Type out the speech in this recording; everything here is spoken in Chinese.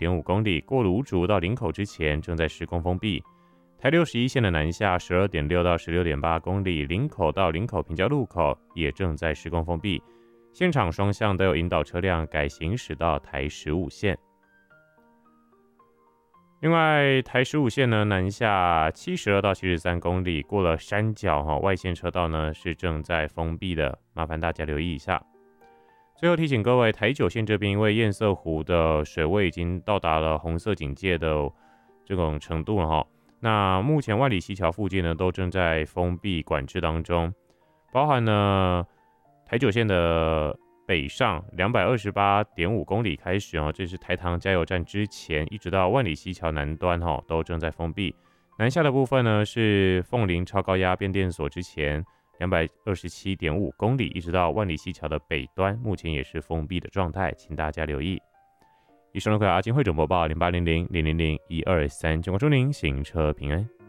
12.5公里，过芦竹到林口之前正在施工封闭。台61线的南下12.6到16.8公里，林口到林口平交路口也正在施工封闭，现场双向都有引导车辆改行驶到台15线。另外，台15线呢南下72到73公里，过了山脚外线车道呢是正在封闭的，麻烦大家留意一下。最后提醒各位，台9线这边因为堰塞湖的水位已经到达了红色警戒的这种程度了那目前万里溪桥附近呢都正在封闭管制当中，包含呢台9线的北上228.5公里开始这是台糖加油站之前，一直到万里溪桥南端都正在封闭。南下的部分呢是凤林超高压变电所之前227.5公里，一直到万里溪桥的北端，目前也是封闭的状态，请大家留意。以上的阿金汇总播报0800000123，全国祝您行车平安。